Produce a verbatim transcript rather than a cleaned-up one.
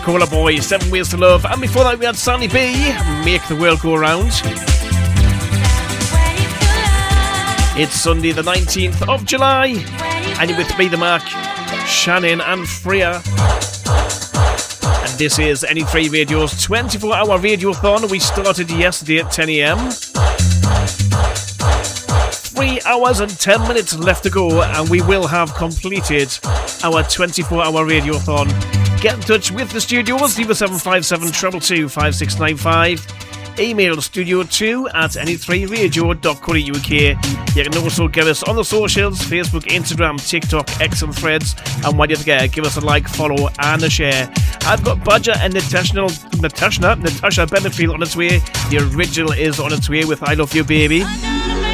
Cola Boy, Seven Ways to Love, and before that we had Sandy B, Make the World Go Round. It's Sunday the nineteenth of July, and you're with me, the Mark, Shannon and Freya. And this is Any three Radio's twenty-four hour radiothon. We started yesterday at ten a m. Three hours and ten minutes left to go, and we will have completed our twenty-four hour radiothon. Get in touch with the studios, zero seven five seven two two two five six nine five. Email studio two at any three radio dot co dot uk. You can also get us on the socials, Facebook, Instagram, TikTok, X and Threads. And while you're there, give us a like, follow and a share. I've got Badger and Natasha, Natasha, Natasha Bedingfield on its way. The original is on its way with I Love You Baby.